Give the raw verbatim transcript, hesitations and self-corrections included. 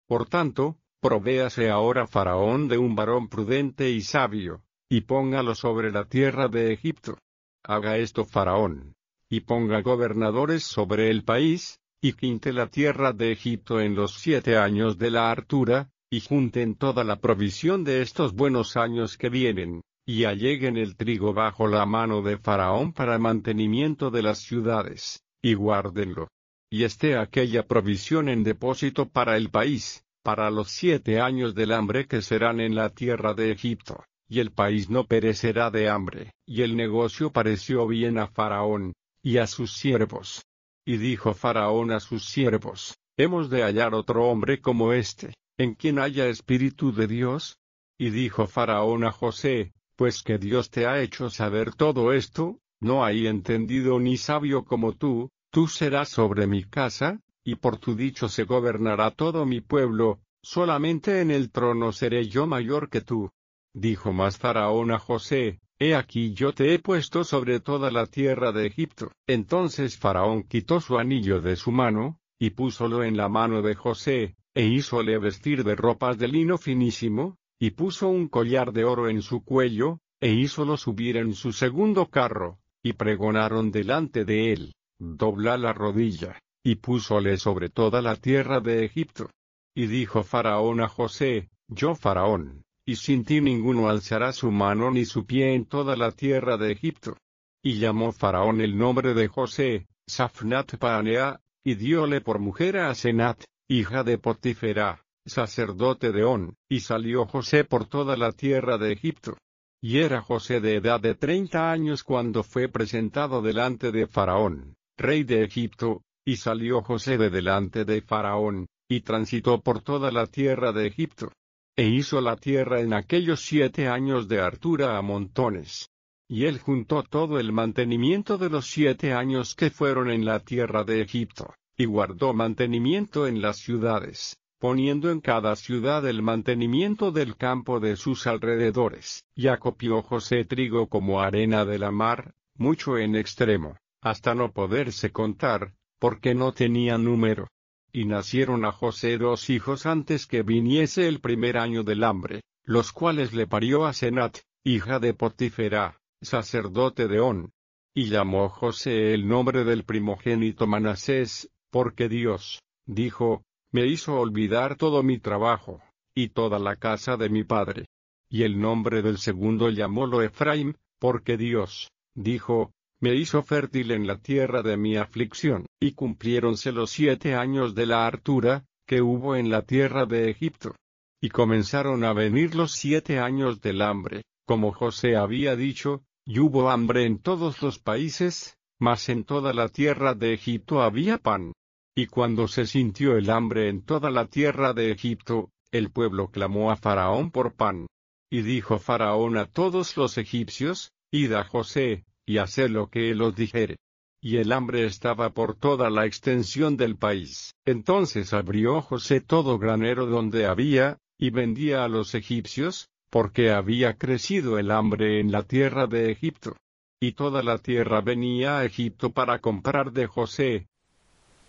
Por tanto, provéase ahora Faraón de un varón prudente y sabio, y póngalo sobre la tierra de Egipto. Haga esto Faraón, y ponga gobernadores sobre el país, y quinte la tierra de Egipto en los siete años de la hartura, y junten toda la provisión de estos buenos años que vienen, y alleguen el trigo bajo la mano de Faraón para mantenimiento de las ciudades, y guárdenlo. Y esté aquella provisión en depósito para el país, para los siete años del hambre que serán en la tierra de Egipto, y el país no perecerá de hambre. Y el negocio pareció bien a Faraón, y a sus siervos. Y dijo Faraón a sus siervos, hemos de hallar otro hombre como este, en quien haya espíritu de Dios. Y dijo Faraón a José, pues que Dios te ha hecho saber todo esto, no hay entendido ni sabio como tú, tú serás sobre mi casa, y por tu dicho se gobernará todo mi pueblo, solamente en el trono seré yo mayor que tú. Dijo más Faraón a José, he aquí yo te he puesto sobre toda la tierra de Egipto. Entonces Faraón quitó su anillo de su mano, y púsolo en la mano de José, e hízole vestir de ropas de lino finísimo, y puso un collar de oro en su cuello, e hízolo subir en su segundo carro, y pregonaron delante de él, dobla la rodilla, y púsole sobre toda la tierra de Egipto. Y dijo Faraón a José, yo Faraón, y sin ti ninguno alzará su mano ni su pie en toda la tierra de Egipto. Y llamó Faraón el nombre de José, Safnat Paanea, y dióle por mujer a Asenat, hija de Potifera, sacerdote de On, y salió José por toda la tierra de Egipto. Y era José de edad de treinta años cuando fue presentado delante de Faraón, rey de Egipto, y salió José de delante de Faraón, y transitó por toda la tierra de Egipto. E hizo la tierra en aquellos siete años de hartura a montones. Y él juntó todo el mantenimiento de los siete años que fueron en la tierra de Egipto, y guardó mantenimiento en las ciudades, poniendo en cada ciudad el mantenimiento del campo de sus alrededores. Y acopió José trigo como arena de la mar, mucho en extremo, hasta no poderse contar, porque no tenía número. Y nacieron a José dos hijos antes que viniese el primer año del hambre, los cuales le parió Asenat, hija de Potifera, sacerdote de On. Y llamó José el nombre del primogénito Manasés, porque Dios, dijo, me hizo olvidar todo mi trabajo, y toda la casa de mi padre. Y el nombre del segundo llamólo Efraim, porque Dios, dijo, me hizo fértil en la tierra de mi aflicción. Y cumpliéronse los siete años de la hartura, que hubo en la tierra de Egipto. Y comenzaron a venir los siete años del hambre, como José había dicho, y hubo hambre en todos los países, mas en toda la tierra de Egipto había pan. Y cuando se sintió el hambre en toda la tierra de Egipto, el pueblo clamó a Faraón por pan. Y dijo Faraón a todos los egipcios, id a José, y haced lo que él os dijere. Y el hambre estaba por toda la extensión del país. Entonces abrió José todo granero donde había, y vendía a los egipcios, porque había crecido el hambre en la tierra de Egipto. Y toda la tierra venía a Egipto para comprar de José,